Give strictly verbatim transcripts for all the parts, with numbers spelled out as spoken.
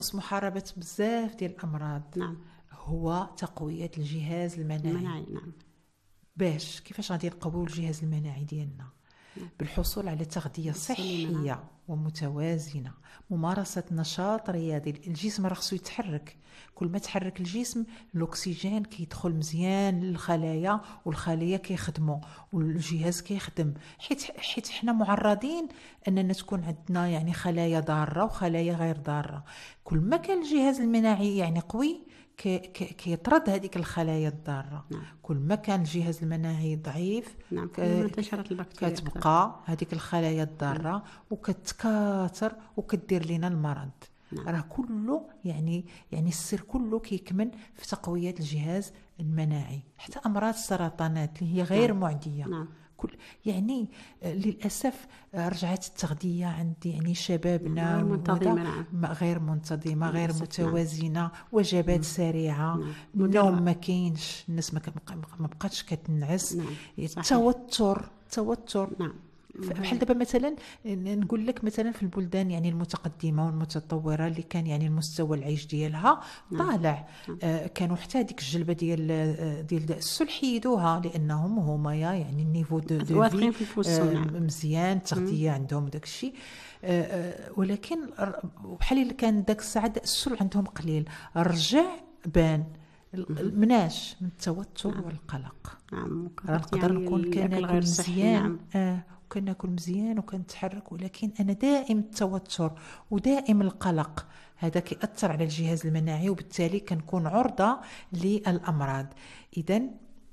محاربة بزاف ديال الأمراض. نعم. هو تقوية الجهاز المناعي. المناعي نعم. باش كيفاش غادي نقويو الجهاز المناعي ديالنا؟ بالحصول على تغذية صحية ومتوازنة، ممارسة نشاط رياضي. الجسم راه خصو يتحرك، كل ما تحرك الجسم الأكسجين كيدخل مزيان للخلايا والخلايا كيخدموا والجهاز كيخدم، حيت حيت حنا معرضين أننا تكون عندنا يعني خلايا ضارة وخلايا غير ضارة. كل ما كان الجهاز المناعي يعني قوي كيطرد هذيك الخلايا الضاره. نعم. كل ما كان الجهاز المناعي ضعيف نعم. انتشرت البكتيريا كتبقى هذيك الخلايا الضاره وكتكاثر وكدير لنا المرض. نعم. راه كله يعني يعني السر كله كيكمن في تقويه الجهاز المناعي. حتى امراض السرطانات اللي هي غير نعم. معديه. نعم. كل يعني للاسف رجعت التغذيه عند يعني شبابنا غير منتظمه. نعم. غير منتظمه، غير متوازنه. نعم. وجبات مم. سريعه. نعم. النوم ما كاينش، الناس ما بقاتش كتنعس. نعم. التوتر التوتر نعم. بحال دابا مثلا نقول لك مثلا في البلدان يعني المتقدمه والمتطوره اللي كان يعني المستوى العيش ديالها طالع. نعم. آه كانوا حتى هذيك الجلبه ديال ديال داء السل حيدوها لانهم هما يعني النيفو دو دو في آه مزيان، التغذيه عندهم داك الشيء. آه آه ولكن بحال اللي كان داك الساعه داء السل عندهم قليل، رجع بان مناش من التوتر. نعم. والقلق. نعم. نقدر يعني نكون كناكل مزيان. نعم. آه كناكل مزيان وكنتحرك، ولكن انا دائم التوتر ودائم القلق. هذا كيأثر على الجهاز المناعي وبالتالي كنكون عرضة للأمراض. إذن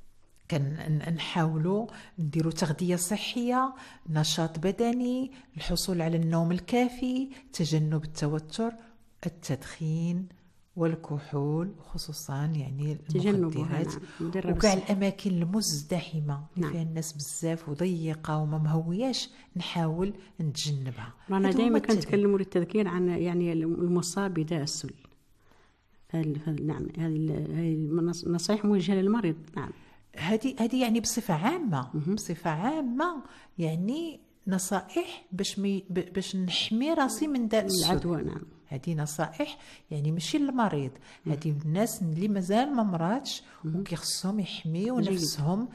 كنحاولوا نديروا تغذية صحية، نشاط بدني، الحصول على النوم الكافي، تجنب التوتر، التدخين والكحول خصوصا يعني المخدرات، وكاع الاماكن المزدحمه اللي نعم. فيها الناس بزاف وضيقه وما مهوياش نحاول نتجنبها. انا دائما كنتكلموا للتذكير عن يعني المصاب بداء السل. نعم. هذه النصائح موجهه للمريض. نعم. هذه هذه يعني بصفه عامه م- بصفه عامه يعني نصائح باش مي باش نحمي راسي من داء السل. العدوى. نعم. هذه نصائح يعني ماشي للمريض، هذه الناس اللي مازال ما مراتش وكيخصهم يحميوا نفسهم.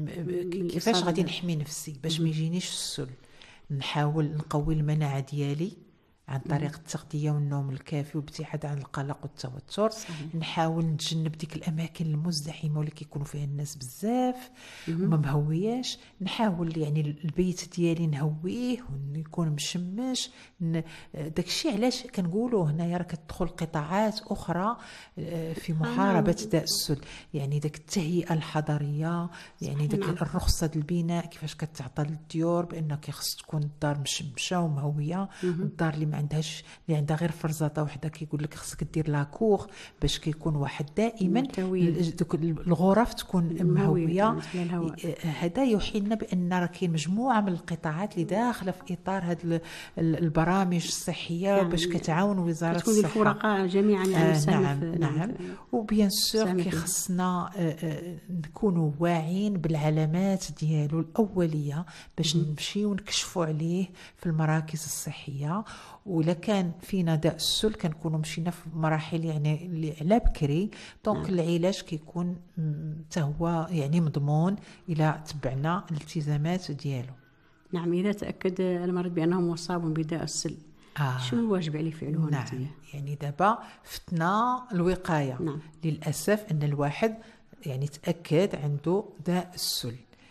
كيفاش غادي نحمي نفسي باش ما يجينيش السل؟ نحاول نقوي المناعه ديالي عن طريق التغذيه والنوم الكافي والابتعاد عن القلق والتوتر. صحيح. نحاول نتجنب ديك الاماكن المزدحمه اللي كيكونوا فيها الناس بزاف وما مهوياش. نحاول يعني البيت ديالي نهويه ويكون مشمش. داكشي علاش كنقولوا هنايا راه كتدخل قطاعات اخرى في محاربه داء السل، يعني داك التهيئه الحضريه، يعني داك الرخصه البناء كيفاش كتعطى للديور بان كيخص تكون الدار مشمشه ومهويه. الدار اللي ما عندهاش اللي عندها غير فرزاطه وحده كيقول لك خصك دير لاكور باش كيكون واحد دائما دوك الغرف تكون مهويه. هذا يوحي لنا بان راه كاين مجموعه من القطاعات اللي داخله في اطار هذه البرامج الصحيه يعني باش كتعاون وزاره الصحه. تكون الفرقاء جميعا يعني آه نعم نعم. وبيان سور كيخصنا نكونوا واعين بالعلامات ديالو الاوليه باش نمشيو ونكشفوا عليه في المراكز الصحيه. ولا كان فينا داء السل كنكونوا مشينا في مراحل يعني اللي على بكري دونك نعم. العلاج كيكون حتى هو يعني مضمون الى تبعنا الالتزامات ديالو. نعم. اذا تاكد المريض بانه مصاب بداء السل آه. شو الواجب عليه فعله؟ نعم. يعني دابا فتنا الوقايه. نعم. للاسف ان الواحد يعني تاكد عنده داء السل،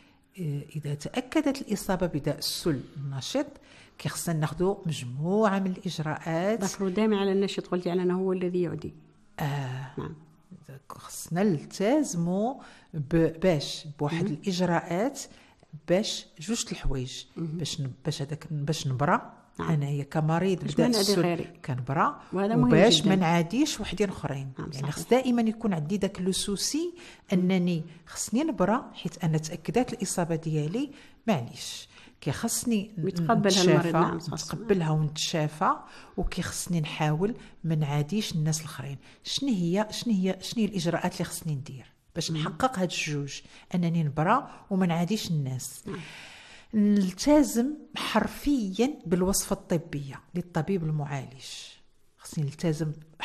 اذا تاكدت الاصابه بداء السل النشط كيخصنا ناخذوا مجموعه من الاجراءات. ذكروا دائما على النشط قلتي على انه هو الذي يعدي. آه. نعم. خصنا نلتزموا باش بواحد الاجراءات باش جوج الحوايج باش باش هذاك باش نبرا. نعم. انايا كمريض بداء السل كنبرا وباش ما نعاديش وحدين اخرين. نعم. يعني خص دائما يكون عندي داك لو سوسي انني خصني نبرا حيت انا تاكدات الاصابه ديالي معليش كيخصني نتشافى. نعم. نتقبلها ونتشافى وكيخصني نحاول ما نعاديش الناس الاخرين. شنو هي شنو هي شنو هي الاجراءات اللي خصني ندير باش نحقق هاد الجوج، انني نبرا وما نعاديش الناس؟ نعم. نلتزم حرفيا بالوصفه الطبيه للطبيب المعالج. خصني نلتزم